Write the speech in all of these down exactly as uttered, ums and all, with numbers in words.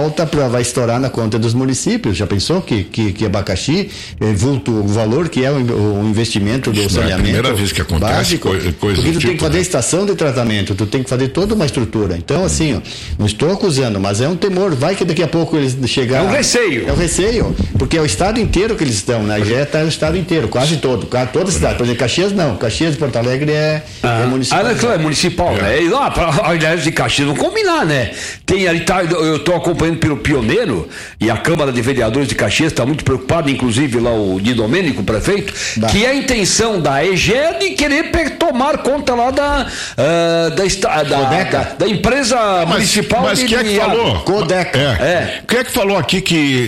volta pra, vai estourar na conta dos municípios. Já pensou que, que, que abacaxi, é, vulto, o valor que é o, o investimento do Isso saneamento não é a primeira vez que acontece básico, coisa, coisa porque tu tipo, tem que fazer né? estação de tratamento, tu tem que fazer toda uma estrutura. Então, assim, ó, não estou acusando, mas é um temor. Vai que daqui a pouco eles chegar. É um receio. É um receio, porque é o estado inteiro que eles estão, né? Já está o estado inteiro, quase todo, toda a cidade. Por exemplo, Caxias não, Caxias de Porto Alegre é, ah, é municipal. Ah, é municipal, é. né? E lá, pra, ao invés de Caxias, vamos combinar, né? Tem ali, tá, eu estou acompanhando pelo Pioneiro, e a Câmara de Vereadores de Caxias está muito preocupada, inclusive lá o Di Domênico, o prefeito, Dá. que é a intenção da E G E de querer tomar conta lá da, uh, da, da, da, da empresa mas, municipal. Mas de quem é que falou? Codeca. É. É. Quem é que falou aqui que,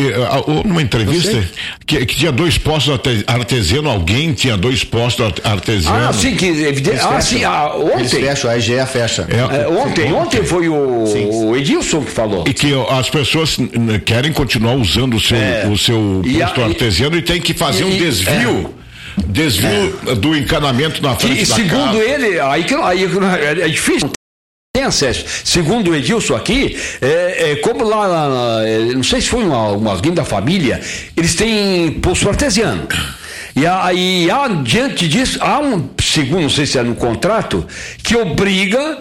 numa entrevista, que, que tinha dois postos artesianos, alguém tinha dois postos artesianos? Ah, sim, que evidente. Ah, sim, ah, ontem. Eles fecham, a E G E fecha. É, é, ontem, ontem foi o, sim, sim. o Edilson que falou. E que as pessoas querem continuar usando o seu, é. o seu posto a, artesiano e, e tem que fazer e, um desvio. É. Desvio é. do encanamento na frente e, da segundo casa. ele, aí que aí é difícil. Tem acesso. Segundo o Edilson aqui, é, é, como lá, lá, não sei se foi uma, uma, alguém da família, eles têm poço artesiano. E aí, diante disso, há um, segundo, não sei se é no contrato, que obriga,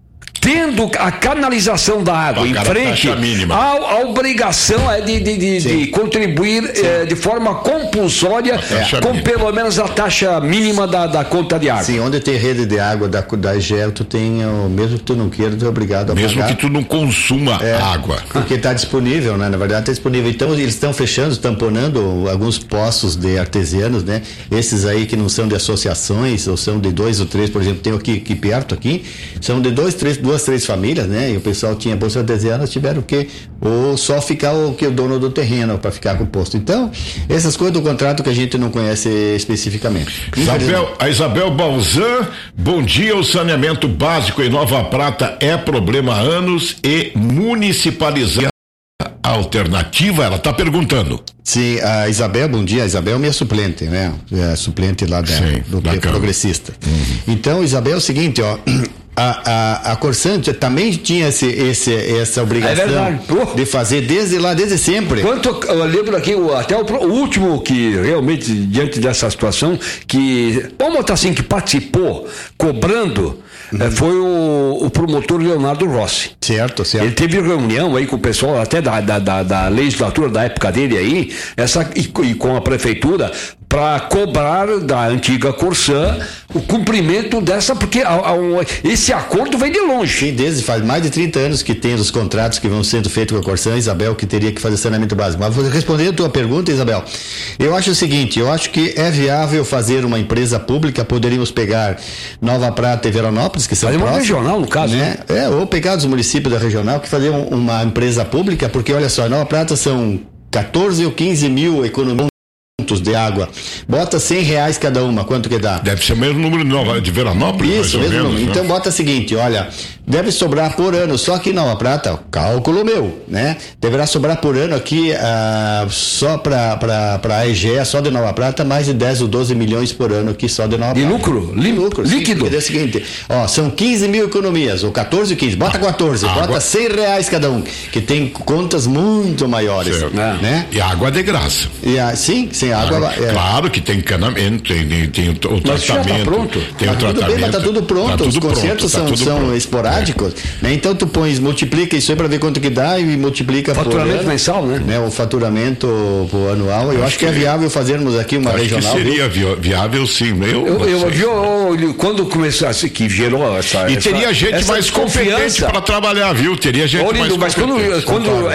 tendo a canalização da água em frente, a, a obrigação é de, de, de, de contribuir é, de forma compulsória com mínima. Pelo menos a taxa mínima da, da conta de água. Sim, onde tem rede de água da, da E G E, tu tem, mesmo que tu não queira, tu é obrigado a mesmo pagar. Mesmo que tu não consuma é, água. Porque está disponível, né? Na verdade está disponível. Então eles estão fechando, tamponando alguns poços de artesianos, né? Esses aí que não são de associações, ou são de dois ou três, por exemplo, tem aqui, aqui perto aqui, são de dois, três, duas, três famílias, né? E o pessoal tinha posto artesiano, tiveram que ou só ficar o que o dono do terreno para ficar com o posto. Então, essas coisas do contrato que a gente não conhece especificamente. Isabel, a Isabel Balzan, bom dia. O saneamento básico em Nova Prata é problema há anos e municipalizar a alternativa, ela está perguntando. Sim, a Isabel, bom dia. A Isabel é minha suplente, né? É suplente lá da, Sim, do da progressista. Uhum. Então, Isabel, é o seguinte, ó. A, a, a Corsante também tinha esse, esse, essa obrigação é de fazer desde lá, desde sempre. Quanto eu lembro aqui, até o, o último que realmente, diante dessa situação, que, vamos botar assim, que participou, cobrando, uhum. foi o, o promotor Leonardo Rossi. Certo, certo. Ele teve reunião aí com o pessoal, até da, da, da, da legislatura da época dele aí, essa, e, e com a prefeitura, para cobrar da antiga Corsan o cumprimento dessa, porque a, a, um, esse acordo vem de longe. Sim, desde faz mais de trinta anos que tem os contratos que vão sendo feitos com a Corsan, Isabel, que teria que fazer saneamento básico. Mas vou responder a tua pergunta, Isabel. Eu acho o seguinte, eu acho que é viável fazer uma empresa pública, poderíamos pegar Nova Prata e Veranópolis, que são fazer próximos, uma regional, no caso, né? É, ou pegar dos municípios da regional, que fazer um, uma empresa pública, porque olha só, Nova Prata são quatorze ou quinze mil economias de água. Bota cem reais cada uma, quanto que dá? Deve ser o mesmo número de, Nova, de Veranópolis. Isso, mesmo menos, número. Né? Então bota o seguinte, olha, deve sobrar por ano, só que Nova Prata, cálculo meu, né? Deverá sobrar por ano aqui, ah, só para para a E G E, só de Nova Prata, mais de dez ou doze milhões por ano aqui só de Nova Prata. De lucro? De lucro. Líquido. Sim, é o seguinte, ó, são quinze mil economias, ou quatorze ou quinze, bota quatorze, água. Bota cem reais cada um, que tem contas muito maiores, certo. Né? E água de graça. E a, sim, sem água. água é, claro que tem encanamento, tem, tem, tem o, o mas tratamento. já tá pronto. Tem tá o tudo tratamento. bem, mas tá tudo pronto, tá tudo os concertos pronto, tá são, são pronto. esporádicos, é. Né? Então tu pões, multiplica isso aí para ver quanto que dá e multiplica faturamento por ano, mensal, né? né? O faturamento por anual, eu acho, acho que, que é viável fazermos aqui uma acho regional. Que seria viu? viável sim, eu, eu, eu, eu, eu quando começou assim, que gerou essa e teria essa, gente essa mais competente para trabalhar, viu? Teria gente Ô, Lindo, mais mas competente. Quando, quando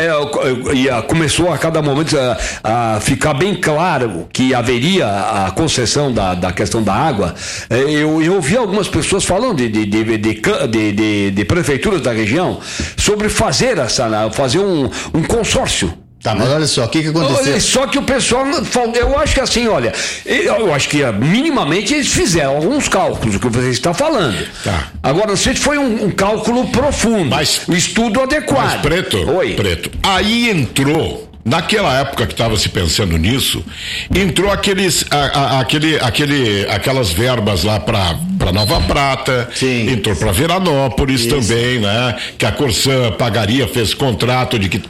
é, é, começou a cada momento a, a ficar bem claro que haveria a concessão da, da questão da água, eu, eu ouvi algumas pessoas falando de, de, de, de, de, de, de prefeituras da região sobre fazer essa, fazer um, um consórcio. Tá, mas olha só, o que que aconteceu? Só que o pessoal, eu acho que assim, olha, eu acho que minimamente eles fizeram alguns cálculos, o que você está falando. Tá. Agora, não sei se foi um, um cálculo profundo, mas, um estudo adequado. Mas, Preto, Oi. Preto, aí entrou... Naquela época que estava se pensando nisso, entrou aqueles, a, a, aquele, aquele, aquelas verbas lá para para Nova Prata, sim, entrou para Veranópolis. Isso. Também, né? Que a Corsan pagaria, fez contrato de que